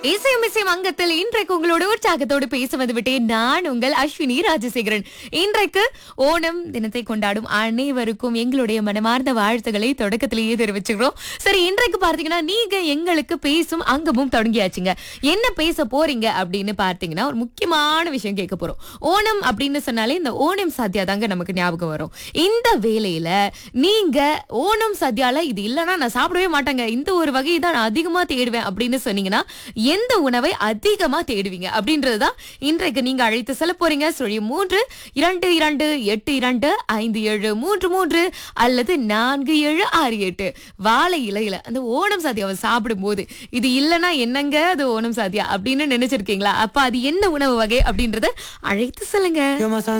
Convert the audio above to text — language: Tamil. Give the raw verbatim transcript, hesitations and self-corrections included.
இசையும் இசையும் அங்கத்தில் இன்றைக்கு உங்களோட உற்சாகத்தோடு பேச வந்து விட்டேன். நான் உங்கள் அஸ்வினி ராஜசேகரன். இன்றைக்கு ஓணம் தினத்தை கொண்டாடும் அனைவருக்கும் எங்களுடைய மனமார்ந்த வாழ்த்துக்களை தொடக்கத்திலேயே தெரிவிச்சுக்கிறோம். சரி, இன்றைக்கு பார்த்தீங்கன்னா நீங்க எங்களுக்கு பேசும் அங்கமும் தொடங்கியாச்சுங்க. என்ன பேச போறீங்க அப்படின்னு பார்த்தீங்கன்னா ஒரு முக்கியமான விஷயம் கேட்க போறோம். ஓணம் அப்படின்னு சொன்னாலே இந்த ஓணம் சத்யா தாங்க நமக்கு ஞாபகம் வரும். இந்த வேளையில நீங்க ஓணம் சத்யால இது இல்லைன்னா நான் சாப்பிடவே மாட்டேங்க, இந்த ஒரு வகையை தான் நான் அதிகமா தேடுவேன் அப்படின்னு சொன்னீங்கன்னா எந்த உணவை அதிகமா தேடுவீங்க அப்படின்றதுதான் இன்றைக்கு நீங்க அழைத்து செல்ல போறீங்க. சொல்லி மூன்று இரண்டு இரண்டு எட்டு இரண்டு ஐந்து ஏழு மூன்று மூன்று அல்லது நான்கு ஏழு ஆறு எட்டு. வாழை இலையில அந்த ஓணம் சத்யாவை சாப்பிடும் போது இது இல்லைன்னா என்னங்க அது ஓணம் சத்யா அப்படின்னு நினைச்சிருக்கீங்களா? அப்ப அது என்ன உணவு வகை அப்படின்றத அழைத்து சொல்லுங்க.